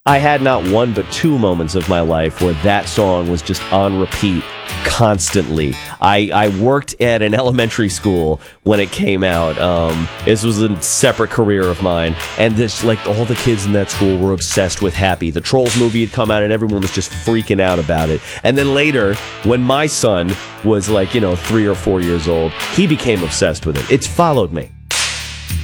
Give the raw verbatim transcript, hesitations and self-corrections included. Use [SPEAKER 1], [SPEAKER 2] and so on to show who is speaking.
[SPEAKER 1] I had not one but two moments of my life where that song was just on repeat constantly. I, I worked at an elementary school when it came out. Um, this was a separate career of mine, and this, like, all the kids in that school were obsessed with Happy. The Trolls movie had come out, and everyone was just freaking out about it. And then later, when my son was like, you know, three or four years old, he became obsessed with it. It's followed me.